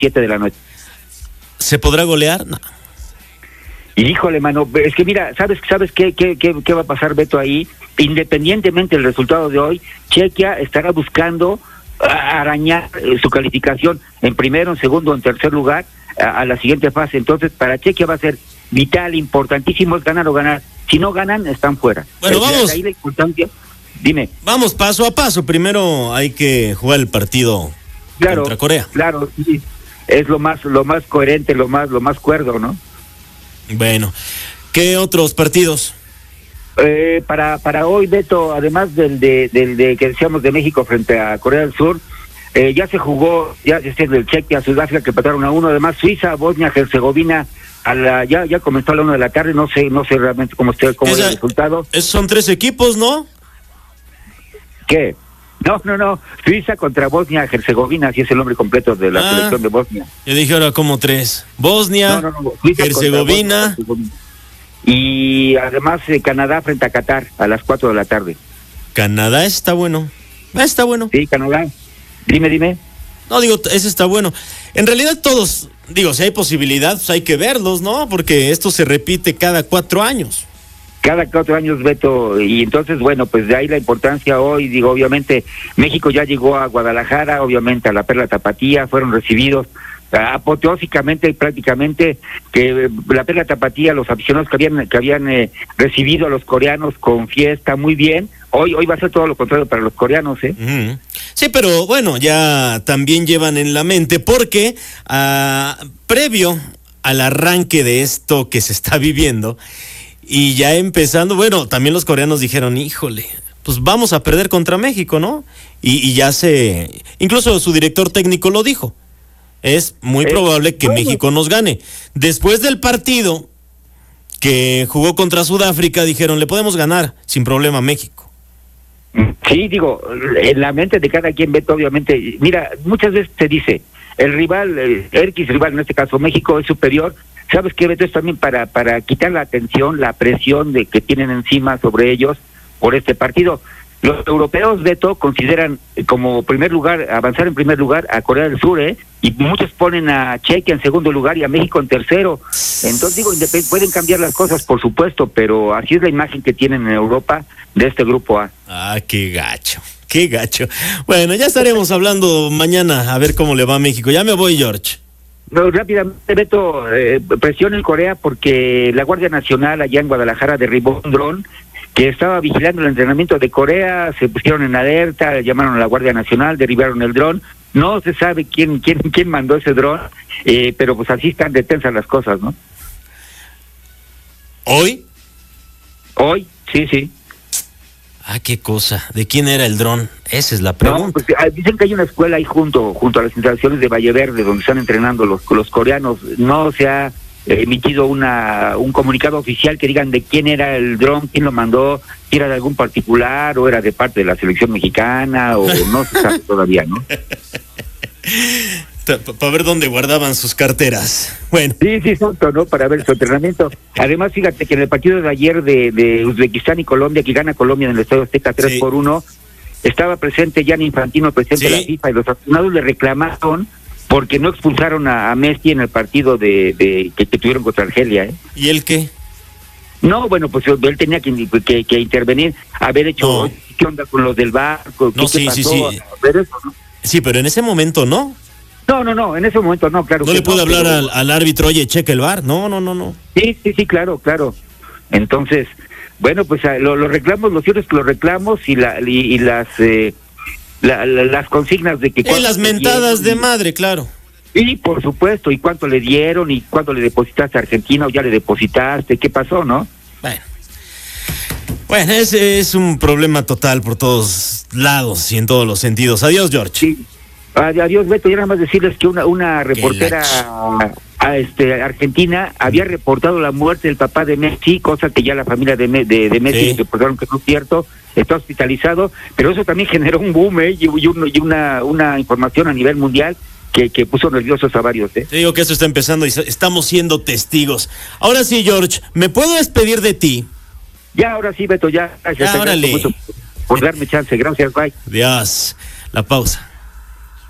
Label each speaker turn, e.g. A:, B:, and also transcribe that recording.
A: 7 de la noche.
B: ¿Se podrá golear? No.
A: Y híjole, mano, es que mira, ¿sabes qué va a pasar, Beto, ahí? Independientemente del resultado de hoy, Chequia estará buscando arañar su calificación en primero, en segundo, en tercer lugar a la siguiente fase. Entonces, para Chequia va a ser vital, importantísimo, es ganar o ganar. Si no ganan, están fuera.
B: Bueno, vamos.
A: Ahí la importancia. Dime.
B: Vamos paso a paso. Primero hay que jugar el partido contra Corea.
A: Claro, sí. Es lo más coherente, lo más cuerdo, ¿no?
B: Bueno, ¿qué otros partidos?
A: Para hoy, Beto, además del de que decíamos de México frente a Corea del Sur, ya se jugó, ya es del Chequia, Sudáfrica, que empataron a 1, además Suiza, Bosnia, Herzegovina, ya comenzó a la 1 de la tarde, no sé realmente cómo es el resultado.
B: Son 3 equipos, ¿no?
A: ¿Qué? No, Suiza contra Bosnia, Herzegovina, así es el nombre completo de la selección de Bosnia.
B: Yo dije ahora como 3, Bosnia, Suiza, Herzegovina.
A: Y además Canadá frente a Qatar a las 4 de la tarde.
B: Canadá está bueno. Está bueno.
A: Sí, Canadá. Dime.
B: No, digo, ese está bueno. En realidad todos, si hay posibilidad, pues hay que verlos, ¿no? Porque esto se repite cada 4 años.
A: Cada 4 años, Beto, y entonces, bueno, pues de ahí la importancia hoy, obviamente, México ya llegó a Guadalajara, obviamente a la Perla Tapatía, fueron recibidos apoteósicamente prácticamente, que la Perla Tapatía, los aficionados que habían recibido a los coreanos con fiesta, muy bien. Hoy va a ser todo lo contrario para los coreanos, ¿eh?
B: Uh-huh. Sí, pero bueno, ya también llevan en la mente, porque previo al arranque de esto que se está viviendo, y ya empezando, bueno, también los coreanos dijeron, híjole, pues vamos a perder contra México, ¿no? Y ya incluso su director técnico lo dijo, es muy probable que México nos gane. Después del partido que jugó contra Sudáfrica, dijeron, le podemos ganar sin problema a México.
A: Sí, en la mente de cada quien, Beto, obviamente, mira, muchas veces se dice, el rival, el rival, en este caso México, es superior. ¿Sabes qué, Beto? Es también para quitar la atención, la presión de que tienen encima sobre ellos por este partido. Los europeos, Beto, consideran como primer lugar, avanzar en primer lugar a Corea del Sur, y muchos ponen a Chequia en segundo lugar y a México en tercero. Entonces, pueden cambiar las cosas, por supuesto, pero así es la imagen que tienen en Europa de este grupo A.
B: Qué gacho. Bueno, ya estaremos hablando mañana a ver cómo le va a México. Ya me voy, George.
A: No, rápidamente, Beto, presión en Corea porque la Guardia Nacional allá en Guadalajara derribó un dron que estaba vigilando el entrenamiento de Corea, se pusieron en alerta, llamaron a la Guardia Nacional, derribaron el dron. No se sabe quién mandó ese dron, pero pues así están de tensas las cosas, ¿no?
B: ¿Hoy?
A: Hoy, sí.
B: Qué cosa. ¿De quién era el dron? Esa es la pregunta.
A: No, pues, dicen que hay una escuela ahí junto a las instalaciones de Valle Verde donde están entrenando los coreanos. No se ha emitido un comunicado oficial que digan de quién era el dron, quién lo mandó, si era de algún particular o era de parte de la selección mexicana o no se sabe todavía, ¿no?
B: Para ver dónde guardaban sus carteras. Bueno.
A: Sí, exacto, ¿no? Para ver su entrenamiento. Además, fíjate que en el partido de ayer de Uzbekistán y Colombia, que gana Colombia en el Estadio Azteca 3-1, estaba presente Gianni Infantino, presidente de la FIFA, y los aficionados le reclamaron porque no expulsaron a Messi en el partido que tuvieron contra Argelia, ¿eh?
B: ¿Y él qué?
A: No, bueno, pues él tenía que intervenir, haber hecho, ¿qué onda con los del VAR? ¿Qué pasó?
B: Sí.
A: Ver eso, ¿no?
B: Sí, pero en ese momento no.
A: No, en ese momento no, claro.
B: ¿No le puede hablar al árbitro, oye, cheque el VAR? No.
A: Sí, claro. Entonces, bueno, pues los reclamos, lo cierto es que los reclamos y las consignas de que...
B: las mentadas de madre, claro.
A: Sí, por supuesto, y cuánto le dieron, y cuánto le depositaste a Argentina, o ya le depositaste, ¿qué pasó, no?
B: Bueno, ese es un problema total por todos lados y en todos los sentidos. Adiós, George.
A: Sí. Adiós, Beto. Y nada más decirles que una reportera argentina había reportado la muerte del papá de Messi, cosa que ya la familia de Messi reportaron que no es cierto, está hospitalizado, pero eso también generó un boom, y una información a nivel mundial que puso nerviosos a varios. Te
B: digo que eso está empezando y estamos siendo testigos. Ahora sí, George, ¿me puedo despedir de ti?
A: Ya, ahora sí, Beto, ya. Gracias.
B: Órale.
A: Por darme chance. Gracias, bye.
B: Adiós. La pausa.